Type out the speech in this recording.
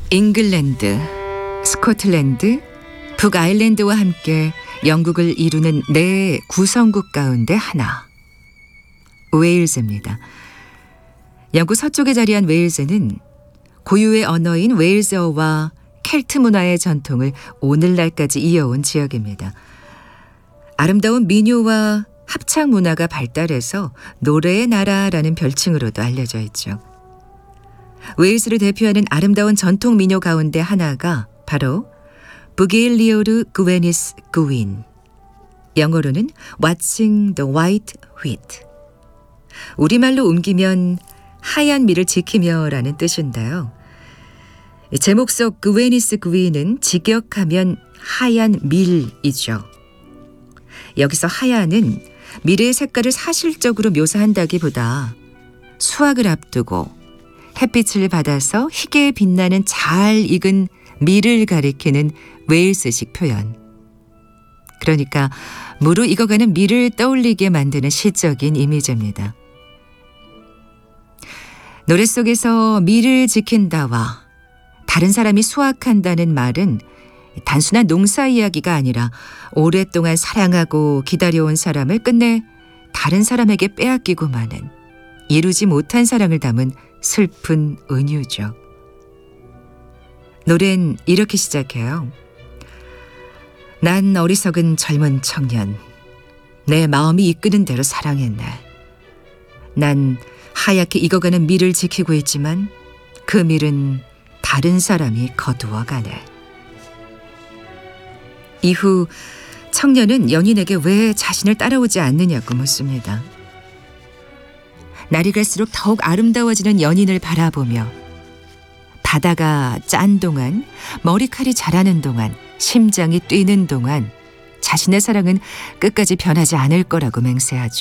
잉글랜드, 스코틀랜드, 북아일랜드와 함께 영국을 이루는 네 구성국 가운데 하나, 웨일즈입니다. 영국 서쪽에 자리한 웨일즈는 고유의 언어인 웨일즈어와 켈트 문화의 전통을 오늘날까지 이어온 지역입니다. 아름다운 민요와 합창 문화가 발달해서 노래의 나라라는 별칭으로도 알려져 있죠. 웨일즈를 대표하는 아름다운 전통 민요 가운데 하나가 바로 부길리오르 그웨니스 그윈, 영어로는 Watching the White Wheat, 우리말로 옮기면 하얀 밀을 지키며라는 뜻인데요. 제목 속 그웨니스 그윈은 직역하면 하얀 밀이죠. 여기서 하얀은 밀의 색깔을 사실적으로 묘사한다기보다 수확을 앞두고 햇빛을 받아서 희게 빛나는 잘 익은 밀을 가리키는 웨일스식 표현. 그러니까 무르 익어가는 밀을 떠올리게 만드는 시적인 이미지입니다. 노래 속에서 밀을 지킨다와 다른 사람이 수확한다는 말은 단순한 농사 이야기가 아니라 오랫동안 사랑하고 기다려온 사람을 끝내 다른 사람에게 빼앗기고 마는 이루지 못한 사랑을 담은 슬픈 은유죠. 노래는 이렇게 시작해요. 난 어리석은 젊은 청년, 내 마음이 이끄는 대로 사랑했네. 난 하얗게 익어가는 밀을 지키고 있지만 그 밀은 다른 사람이 거두어가네. 이후 청년은 연인에게 왜 자신을 따라오지 않느냐고 묻습니다. 날이 갈수록 더욱 아름다워지는 연인을 바라보며 바다가 짠 동안, 머리칼이 자라는 동안, 심장이 뛰는 동안 자신의 사랑은 끝까지 변하지 않을 거라고 맹세하죠.